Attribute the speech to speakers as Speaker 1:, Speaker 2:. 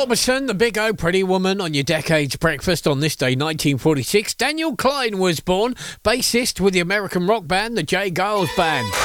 Speaker 1: Robertson, the Big O Pretty Woman on your Decades Breakfast on this day, 1946. Daniel Klein was born, bassist with the American rock band, the J. Giles Band.